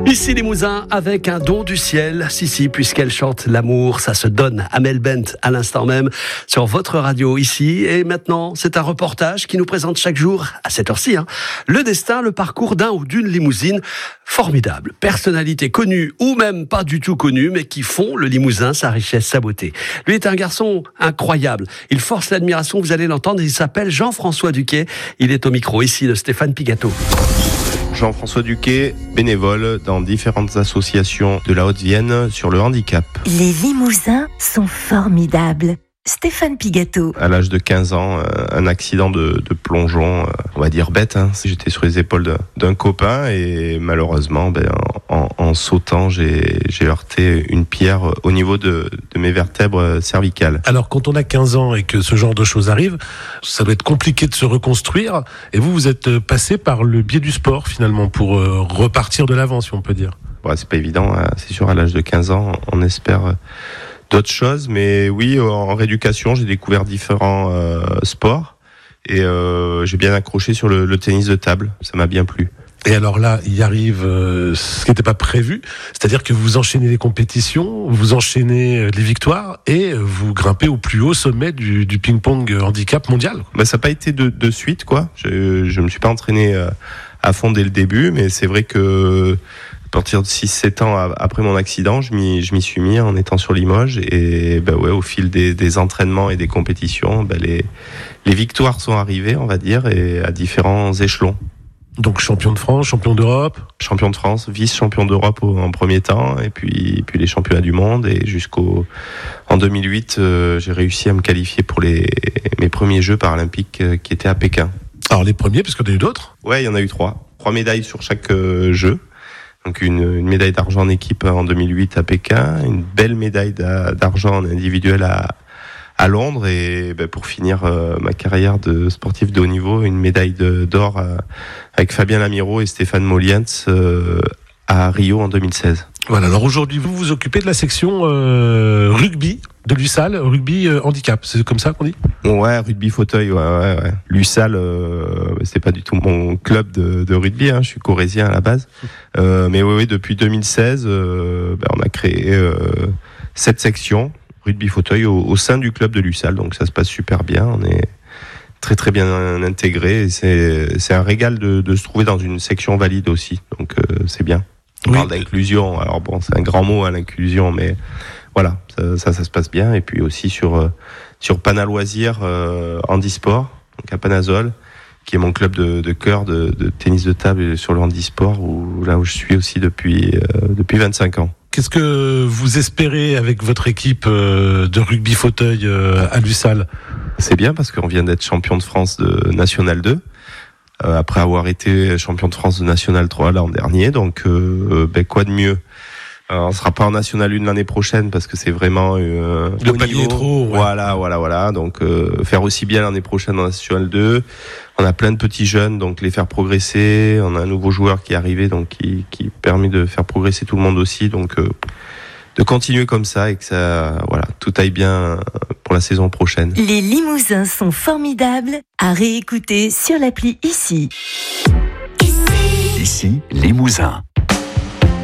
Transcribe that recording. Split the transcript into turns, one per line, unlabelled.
Ici Limousin avec un don du ciel. Si, puisqu'elle chante l'amour, ça se donne. Amel Bent à l'instant même sur votre radio ici. Et maintenant, c'est un reportage qui nous présente chaque jour, à cette heure-ci, le destin, le parcours d'un ou d'une limousine formidable. Personnalités connues ou même pas du tout connues, mais qui font le Limousin, sa richesse, sa beauté. Lui est un garçon incroyable. Il force l'admiration, vous allez l'entendre. Il s'appelle Jean-François Duquet. Il est au micro ici de Stéphane Pigato.
Jean-François Duquet, bénévole dans différentes associations de la Haute-Vienne sur le handicap.
Les Limousins sont formidables. Stéphane Pigato.
À l'âge de 15 ans, un accident de plongeon, on va dire bête. J'étais sur les épaules d'un copain et malheureusement, en sautant, j'ai heurté une pierre au niveau de mes vertèbres cervicales.
Alors quand on a 15 ans et que ce genre de choses arrive, ça doit être compliqué de se reconstruire. Et vous êtes passé par le biais du sport finalement pour repartir de l'avant, si on peut dire.
Ouais, c'est pas évident, c'est sûr, à l'âge de 15 ans, on espère d'autres choses, mais oui, en rééducation, j'ai découvert différents sports et j'ai bien accroché sur le tennis de table, ça m'a bien plu.
Et alors là, il arrive ce qui n'était pas prévu, c'est-à-dire que vous enchaînez les compétitions, vous enchaînez les victoires et vous grimpez au plus haut sommet du ping-pong handicap mondial.
Ça n'a pas été de suite, quoi. Je me suis pas entraîné à fond dès le début, mais c'est vrai que à partir de 6-7 ans après mon accident, je m'y suis mis en étant sur Limoges et au fil des entraînements et des compétitions, les victoires sont arrivées, on va dire, et à différents échelons.
Donc champion de France, champion d'Europe.
Champion de France, vice-champion d'Europe en premier temps, et puis les championnats du monde, et en 2008, j'ai réussi à me qualifier pour mes premiers Jeux paralympiques qui étaient à Pékin.
Alors les premiers, parce qu'il y en a eu d'autres ?
Ouais, il y en a eu 3 médailles sur chaque jeu. Donc une médaille d'argent en équipe en 2008 à Pékin, une belle médaille d'argent en individuel à Londres, et pour finir ma carrière de sportif de haut niveau, une médaille d'or avec Fabien Lamiro et Stéphane Moliens à Rio en 2016.
Voilà, alors aujourd'hui vous vous occupez de la section rugby de l'USAL, rugby handicap, c'est comme ça qu'on dit ?
Ouais, rugby fauteuil, ouais. L'USAL, c'est pas du tout mon club de rugby, je suis corésien à la base. Mais oui, depuis 2016, on a créé 7 sections rugby fauteuil au sein du club de l'USAL, donc ça se passe super bien, on est très très bien intégrés, et c'est un régal de se trouver dans une section valide aussi, donc c'est bien. On parle d'inclusion, alors bon, c'est un grand mot, l'inclusion, mais voilà, ça se passe bien. Et puis aussi sur Pana Loisirs handisport, donc à Panazol, qui est mon club de cœur de tennis de table sur le handisport, là où je suis aussi depuis 25 ans.
Qu'est-ce que vous espérez avec votre équipe de rugby fauteuil à l'USAL ?
C'est bien parce qu'on vient d'être champion de France de National 2. Après avoir été champion de France de National 3 l'an dernier, donc quoi de mieux. On sera pas en National 1 l'année prochaine parce que c'est vraiment
le palier est trop. Ouais.
Voilà. Donc faire aussi bien l'année prochaine en National 2. On a plein de petits jeunes, donc les faire progresser. On a un nouveau joueur qui est arrivé, donc qui permet de faire progresser tout le monde aussi. Donc de continuer comme ça et que ça, tout aille bien pour la saison prochaine.
Les Limousins sont formidables à réécouter sur l'appli Ici.
Ici, Limousin.